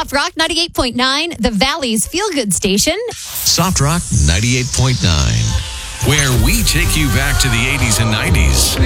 Soft Rock 98.9, the Valley's feel-good station. Soft Rock 98.9, where we take you back to the 80s and 90s.